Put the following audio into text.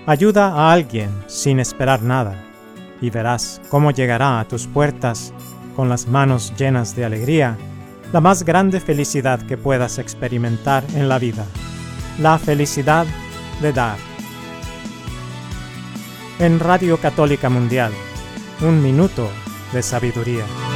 Ayuda a alguien sin esperar nada y verás cómo llegará a tus puertas con las manos llenas de alegría la más grande felicidad que puedas experimentar en la vida, la felicidad de dar. En Radio Católica Mundial, un minuto de sabiduría.